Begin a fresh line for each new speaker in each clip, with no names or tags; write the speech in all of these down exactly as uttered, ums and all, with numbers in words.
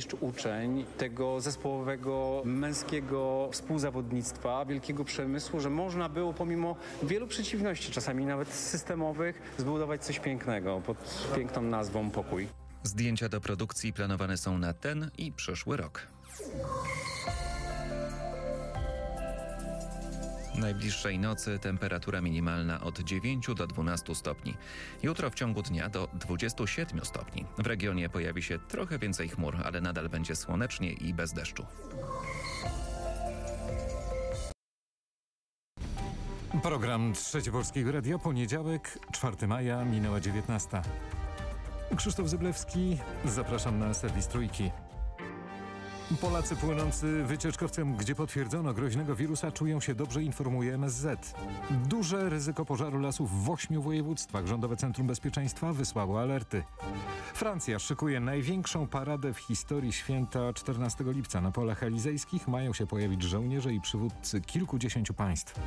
deszcz uczeń, tego zespołowego, męskiego współzawodnictwa, wielkiego przemysłu, że można było pomimo wielu przeciwności, czasami nawet systemowych, zbudować coś pięknego pod piękną nazwą Pokój.
Zdjęcia do produkcji planowane są na ten i przyszły rok. Najbliższej nocy temperatura minimalna od dziewięciu do dwunastu stopni. Jutro w ciągu dnia do dwudziestu siedmiu stopni. W regionie pojawi się trochę więcej chmur, ale nadal będzie słonecznie i bez deszczu.
Program Trzecie Polskiego Radia, poniedziałek, czwartego maja, minęła dziewiętnasta. Krzysztof Zyblewski, zapraszam na serwis Trójki. Polacy płynący wycieczkowcem, gdzie potwierdzono groźnego wirusa, czują się dobrze, informuje M S Z. Duże ryzyko pożaru lasów w ośmiu województwach. Rządowe Centrum Bezpieczeństwa wysłało alerty. Francja szykuje największą paradę w historii święta czternastego lipca. Na polach elizejskich mają się pojawić żołnierze i przywódcy kilkudziesięciu państw.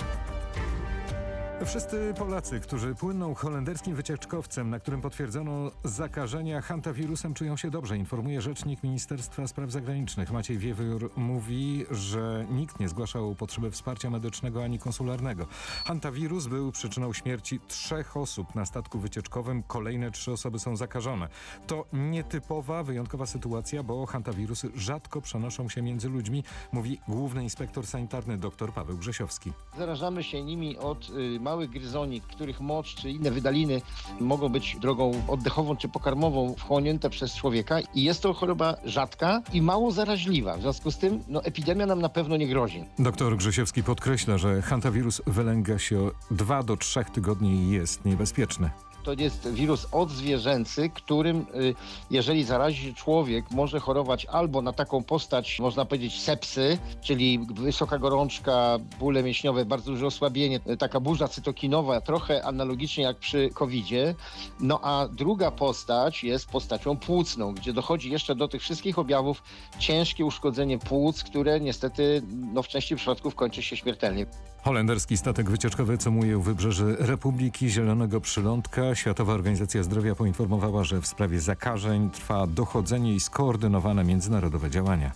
Wszyscy Polacy, którzy płyną holenderskim wycieczkowcem, na którym potwierdzono zakażenia hantawirusem, czują się dobrze, informuje rzecznik Ministerstwa Spraw Zagranicznych. Maciej Wiewiór mówi, że nikt nie zgłaszał potrzeby wsparcia medycznego ani konsularnego. Hantawirus był przyczyną śmierci trzech osób na statku wycieczkowym. Kolejne trzy osoby są zakażone. To nietypowa, wyjątkowa sytuacja, bo hantawirusy rzadko przenoszą się między ludźmi, mówi główny inspektor sanitarny dr Paweł Grzesiowski.
Zarażamy się nimi od y, małych gryzoni, których mocz czy inne wydaliny mogą być drogą oddechową czy pokarmową wchłonięte przez człowieka i jest to choroba rzadka i mało zaraźliwa. W związku z tym no, epidemia nam na pewno nie grozi.
Doktor Grzesiowski podkreśla, że hantawirus wylęga się o dwa do trzech tygodni i jest niebezpieczny.
To jest wirus odzwierzęcy, którym jeżeli zarazi się człowiek, może chorować albo na taką postać, można powiedzieć, sepsy, czyli wysoka gorączka, bóle mięśniowe, bardzo duże osłabienie, taka burza cytokinowa, trochę analogicznie jak przy kowidzie. No a druga postać jest postacią płucną, gdzie dochodzi jeszcze do tych wszystkich objawów ciężkie uszkodzenie płuc, które niestety no, w części przypadków kończy się śmiertelnie.
Holenderski statek wycieczkowy cemuje u wybrzeży Republiki Zielonego Przylądka. Światowa Organizacja Zdrowia poinformowała, że w sprawie zakażeń trwa dochodzenie i skoordynowane międzynarodowe działania.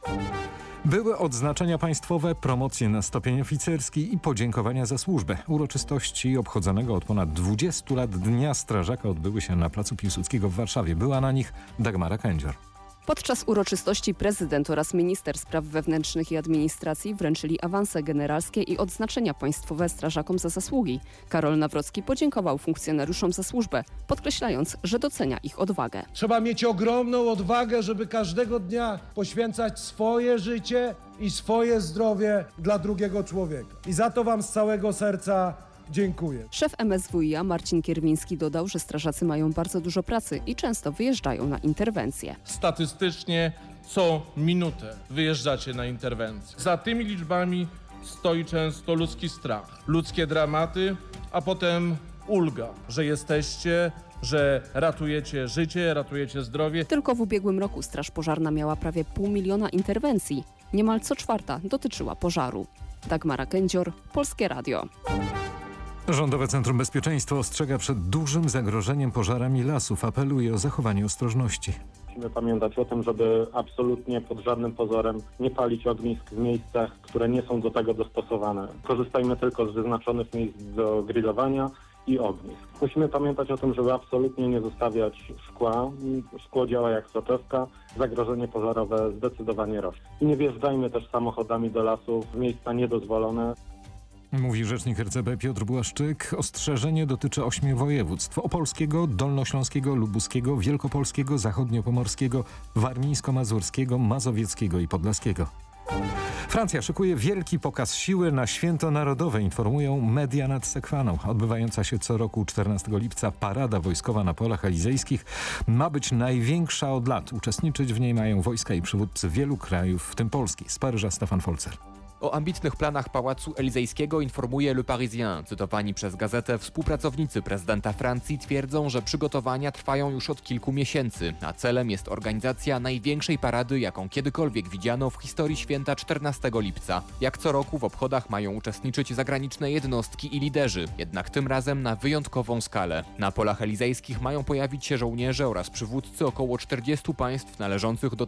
Były odznaczenia państwowe, promocje na stopień oficerski i podziękowania za służbę. Uroczystości obchodzonego od ponad dwudziestu lat Dnia Strażaka odbyły się na placu Piłsudskiego w Warszawie. Była na nich Dagmara Kędzior.
Podczas uroczystości prezydent oraz minister spraw wewnętrznych i administracji wręczyli awanse generalskie i odznaczenia państwowe strażakom za zasługi. Karol Nawrocki podziękował funkcjonariuszom za służbę, podkreślając, że docenia ich odwagę.
Trzeba mieć ogromną odwagę, żeby każdego dnia poświęcać swoje życie i swoje zdrowie dla drugiego człowieka. I za to wam z całego serca dziękuję.
Szef M S W i a Marcin Kierwiński dodał, że strażacy mają bardzo dużo pracy i często wyjeżdżają na interwencje.
Statystycznie co minutę wyjeżdżacie na interwencję. Za tymi liczbami stoi często ludzki strach, ludzkie dramaty, a potem ulga, że jesteście, że ratujecie życie, ratujecie zdrowie.
Tylko w ubiegłym roku Straż Pożarna miała prawie pół miliona interwencji. Niemal co czwarta dotyczyła pożaru. Dagmara Kędzior, Polskie Radio.
Rządowe Centrum Bezpieczeństwa ostrzega przed dużym zagrożeniem pożarami lasów. Apeluje o zachowanie ostrożności.
Musimy pamiętać o tym, żeby absolutnie pod żadnym pozorem nie palić ognisk w miejscach, które nie są do tego dostosowane. Korzystajmy tylko z wyznaczonych miejsc do grillowania i ognisk. Musimy pamiętać o tym, żeby absolutnie nie zostawiać szkła. Szkło działa jak soczewka. Zagrożenie pożarowe zdecydowanie rośnie. I nie wjeżdżajmy też samochodami do lasów w miejsca niedozwolone.
Mówi rzecznik R C B Piotr Błaszczyk. Ostrzeżenie dotyczy ośmiu województw: opolskiego, dolnośląskiego, lubuskiego, wielkopolskiego, zachodniopomorskiego, warmińsko-mazurskiego, mazowieckiego i podlaskiego. Francja szykuje wielki pokaz siły na Święto Narodowe, informują media nad Sekwaną. Odbywająca się co roku czternastego lipca parada wojskowa na polach elizejskich ma być największa od lat. Uczestniczyć w niej mają wojska i przywódcy wielu krajów, w tym Polski. Z Paryża Stefan Folzer.
O ambitnych planach Pałacu Elizejskiego informuje Le Parisien. Cytowani przez gazetę współpracownicy prezydenta Francji twierdzą, że przygotowania trwają już od kilku miesięcy, a celem jest organizacja największej parady, jaką kiedykolwiek widziano w historii święta czternastego lipca. Jak co roku w obchodach mają uczestniczyć zagraniczne jednostki i liderzy, jednak tym razem na wyjątkową skalę. Na polach elizejskich mają pojawić się żołnierze oraz przywódcy około czterdziestu państw należących do